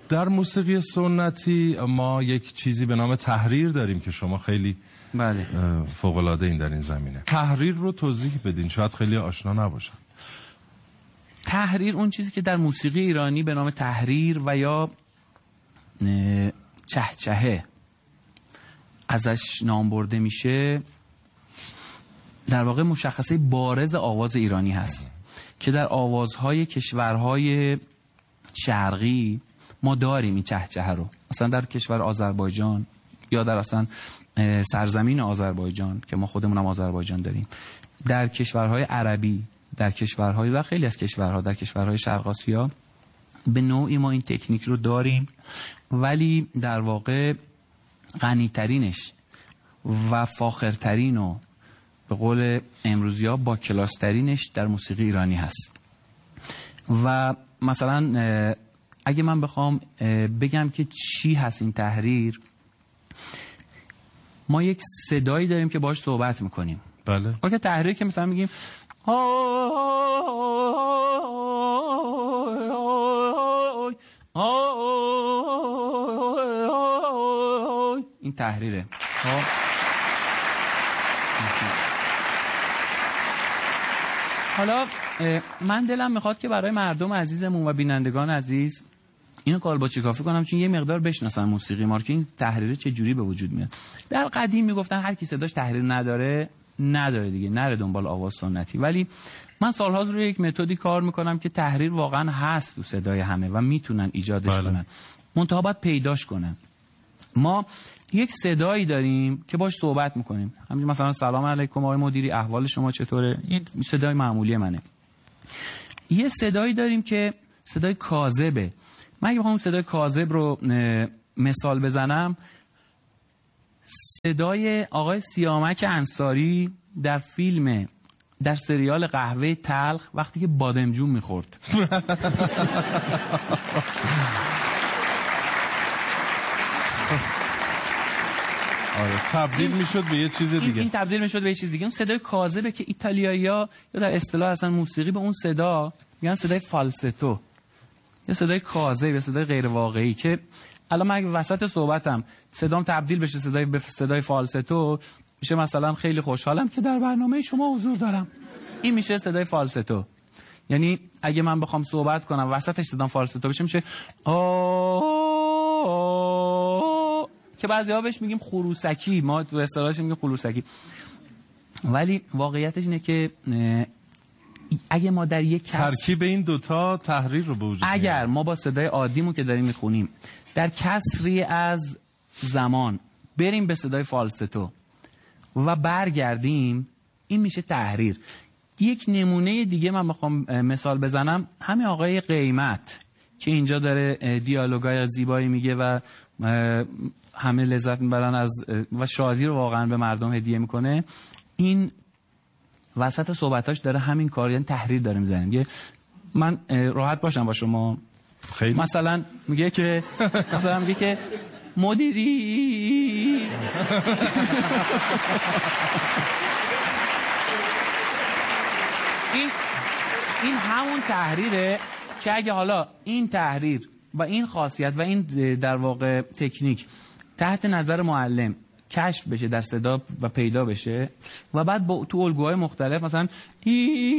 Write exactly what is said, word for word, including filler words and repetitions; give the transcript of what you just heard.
در موسیقی سنتی ما یک چیزی به نام تحریر داریم که شما خیلی بله فوق‌العاده این در این زمینه. تحریر رو توضیح بدین، شاید خیلی آشنا نباشن. تحریر اون چیزی که در موسیقی ایرانی به نام تحریر و یا چهچهه ازش نام برده میشه، در واقع مشخصه بارز آواز ایرانی هست که در آوازهای کشورهای شرقی ما داریم این چهچهه رو. مثلا در کشور آذربایجان یا در اصلا سرزمین آذربایجان که ما خودمون هم آذربایجان داریم، در کشورهای عربی، در کشورهای و خیلی از کشورها در کشورهای شرق آسیا به نوعی ما این تکنیک رو داریم، ولی در واقع غنی‌ترینش و فاخرترین و به قول امروزی‌ها با کلاس‌ترینش در موسیقی ایرانی هست. و مثلا اگه من بخوام بگم که چی هست این تحریر، ما یک صدایی داریم که باهاش صحبت میکنیم. بله. اوکی، تحریر که مثلا میگیم این تحریره. حالا من دلم میخواد که برای مردم عزیزمون و بینندگان عزیز اینو کالباچی کافی کنم، چون یه مقدار بشناسن موسیقی ما که این تحریره چه جوری به وجود میاد. در قدیم میگفتن هر کی صداش تحریر نداره نداره دیگه، نره دنبال آواز سنتی. ولی من سالها روی یک متدی کار میکنم که تحریر واقعا هست تو صدای همه و میتونن ایجادش بله. کنن، منتها باید پیداش کنن. ما یک صدایی داریم که باش صحبت میکنیم، همین مثلا سلام علیکم آقای مدیری، احوال شما چطوره؟ این صدای معمولی منه. یه صدایی داریم که صدای کاذبه. من اگه بخوام صدای کاذب رو مثال بزنم، صدای آقای سیامک انصاری در فیلم در سریال قهوه تلخ وقتی که بادمجون میخورد. آره، تبدیل میشد به یه چیز دیگه. این, این تبدیل میشد به یه چیز دیگه. اون صدای کاذبه که ایتالیایی‌ها یا در اصطلاح اصلا موسیقی به اون صدا میگن صدای فالستو، یا صدای کاذب، یا صدای غیر واقعی. که الان من وسط صحبتم صدام تبدیل بشه صدای به صدای فالستو، میشه مثلا خیلی خوشحالم که در برنامه شما حضور دارم. این میشه صدای فالستو. یعنی اگه من بخوام صحبت کنم وسطش صدام فالستو بشه، میشه آه، که بعضی‌ها بهش میگیم خروسکی، ما تو اصطلاحش میگیم خروسکی. ولی واقعیتش اینه که اگه ما در یک کس... ترکیب این دوتا تحریر رو به وجود میاره. اگر ما با صدای عادیمون که داریم میخونیم در کسری از زمان بریم به صدای فالستو و برگردیم، این میشه تحریر. یک نمونه دیگه من بخوام مثال بزنم، همین آقای قیمت که اینجا داره دیالوگای زیبایی میگه و همه لذت میبرن از و شادی رو واقعا به مردم هدیه میکنه. این وسط صحبتاش داره همین کار، یعنی تحریر داره میزنه. میگه من راحت باشم با شما، خیلی مثلا میگه که مثلا میگه که مدیری این این همون تحریره که اگه حالا این تحریر و این خاصیت و این در واقع تکنیک تحت نظر معلم کشف بشه در صدا و پیدا بشه و بعد با تو الگوهای مختلف مثلا